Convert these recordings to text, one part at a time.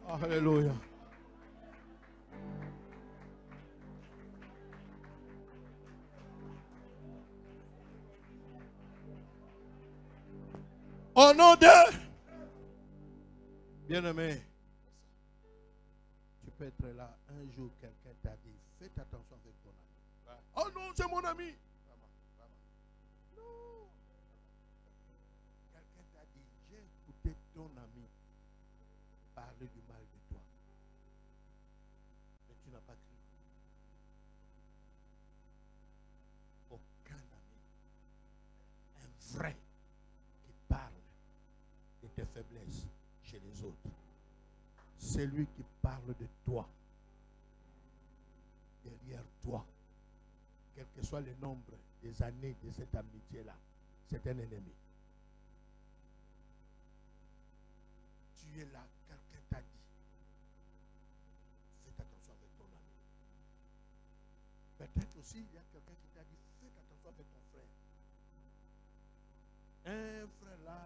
Alléluia. Au nom de... Bien-aimé, tu peux être là. Un jour, quelqu'un t'a dit, faites attention avec ton ami. Oh non, c'est mon ami. Non. Quelqu'un t'a dit, j'ai écouté ton ami parler du mal de toi. Mais tu n'as pas cru. Aucun ami. Un vrai qui parle de tes faiblesses chez les autres. C'est lui qui parle de toi. Derrière toi. Quel que soit le nombre des années de cette amitié-là, c'est un ennemi. Tu es là, quelqu'un t'a dit, faites attention avec ton ami. Peut-être aussi, il y a quelqu'un qui t'a dit, faites attention avec ton frère. Un frère là,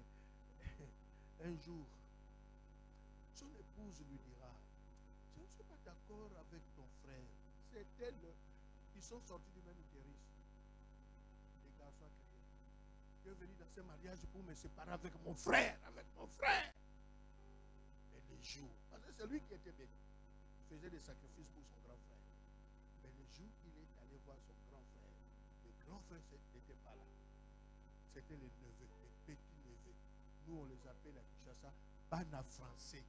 un jour, son épouse lui dira, je ne suis pas d'accord avec ton frère. C'est elle, ils sont sortis du même utérus. Les garçons ont crié, je suis venu dans ce mariage pour me séparer avec mon frère, Et les jours, parce que c'est lui qui était béni, il faisait des sacrifices pour son grand frère. Mais le jour qu'il est allé voir son grand frère, le grand frère n'était pas là. C'était les neveux, les petits neveux. Nous, on les appelle à Kinshasa, Bana français.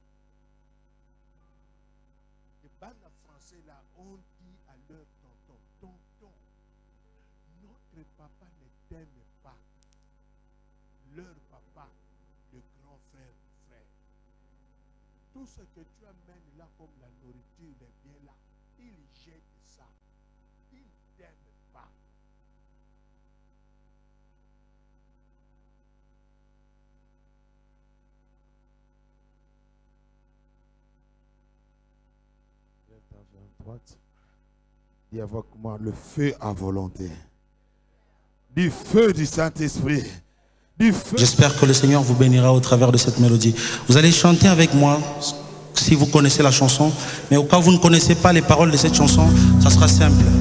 Les Bana français, là, on dit à leur tonton, notre papa ne t'aime pas. Leur papa, le grand frère, tout ce que tu amènes là comme la nourriture, les biens là, il jette ça. Il ne t'aime pas. Dis avec moi, le feu à volonté. Du feu du Saint-Esprit. J'espère que le Seigneur vous bénira au travers de cette mélodie. Vous allez chanter avec moi si vous connaissez la chanson, mais au cas où vous ne connaissez pas les paroles de cette chanson, ça sera simple.